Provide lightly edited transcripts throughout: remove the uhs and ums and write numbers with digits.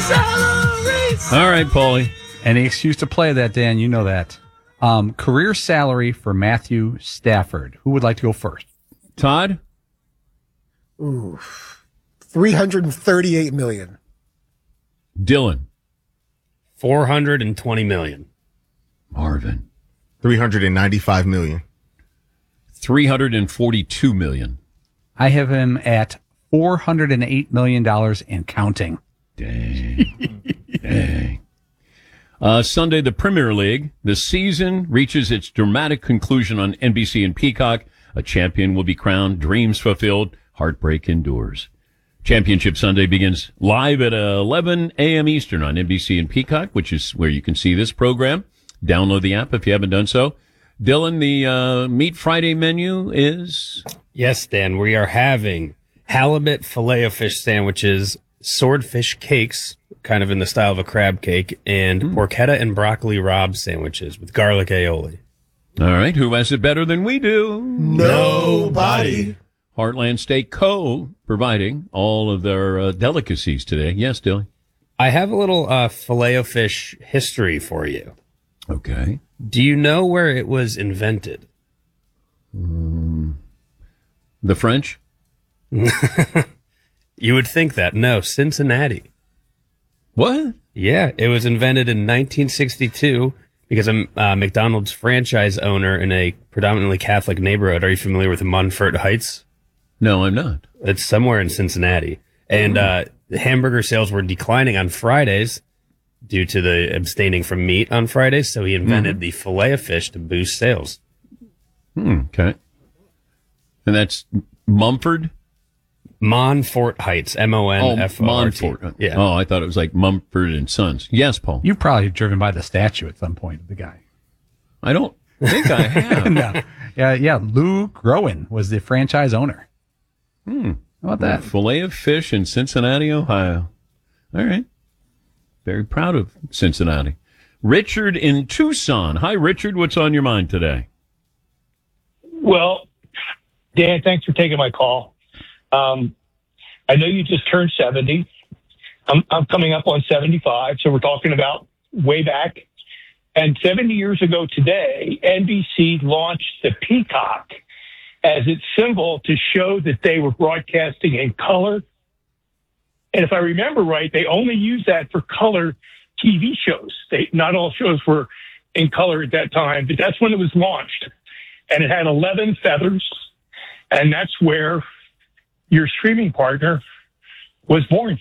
All right, Paulie. Any excuse to play that, Dan. You know that. Career salary for Matthew Stafford. Who would like to go first? Todd? Ooh, $338 million. Dylan? $420 million. Marvin? $395 million. $342 million. I have him at $408 million and counting. Dang. Dang. Sunday, the Premier League. The season reaches its dramatic conclusion on NBC and Peacock. A champion will be crowned. Dreams fulfilled. Heartbreak endures. Championship Sunday begins live at 11 a.m. Eastern on NBC and Peacock, which is where you can see this program. Download the app if you haven't done so. Dylan, the Meat Friday menu is? Yes, Dan, we are having halibut filet-o-fish sandwiches, swordfish cakes, kind of in the style of a crab cake, and porchetta and broccoli rabe sandwiches with garlic aioli. All right. Who has it better than we do? Nobody. Heartland Steak Co. providing all of their delicacies today. Yes, Dylan? I have a little filet-o-fish history for you. Okay. Do you know where it was invented? The French? You would think that. No, Cincinnati. What? Yeah, it was invented in 1962 because a McDonald's franchise owner in a predominantly Catholic neighborhood. Are you familiar with Montfort Heights? No, I'm not. It's somewhere in Cincinnati. And hamburger sales were declining on Fridays due to the abstaining from meat on Fridays, so he invented the filet-o-fish to boost sales. Okay. And that's Mumford? Montfort Heights, M-O-N-F-O-R-T. Montfort. Yeah. Oh, I thought it was like Mumford and Sons. Yes, Paul. You've probably driven by the statue at some point of the guy. I don't think I have. No. Yeah. Lou Groen was the franchise owner. How about that? Filet of fish in Cincinnati, Ohio. All right. Very proud of Cincinnati. Richard in Tucson. Hi, Richard. What's on your mind today? Well, Dan, thanks for taking my call. I know you just turned 70. I'm coming up on 75, so we're talking about way back. And 70 years ago today, NBC launched the Peacock as its symbol to show that they were broadcasting in color. And if I remember right, they only used that for color TV shows. Not all shows were in color at that time, but that's when it was launched. And it had 11 feathers, and that's where your streaming partner was born.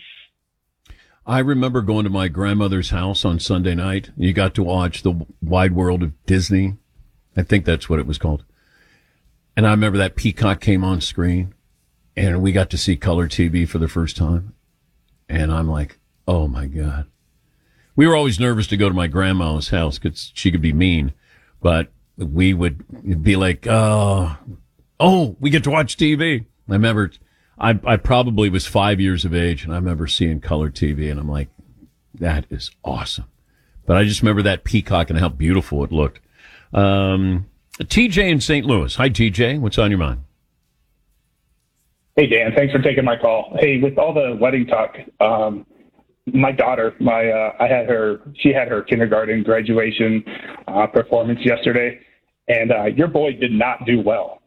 I remember going to my grandmother's house on Sunday night. You got to watch The Wide World of Disney. I think that's what it was called. And I remember that Peacock came on screen, and we got to see color TV for the first time. And I'm like, oh, my God. We were always nervous to go to my grandma's house because she could be mean. But we would be like, oh, we get to watch TV. I remember I probably was 5 years of age, and I remember seeing color TV, and I'm like, that is awesome. But I just remember that Peacock and how beautiful it looked. TJ in St. Louis. Hi, TJ. What's on your mind? Hey, Dan. Thanks for taking my call. Hey, with all the wedding talk, my daughter, she had her kindergarten graduation performance yesterday, and your boy did not do well.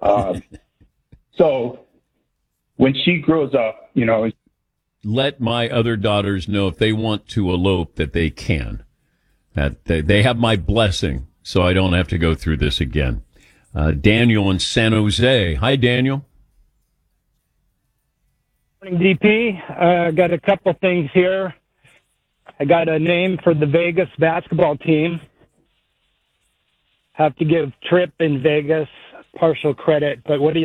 So when she grows up, let my other daughters know if they want to elope that they can. That they have my blessing, so I don't have to go through this again. Daniel in San Jose. Hi, Daniel. Morning, DP. I got a couple things here. I got a name for the Vegas basketball team. Have to give Tripp in Vegas partial credit, but what do you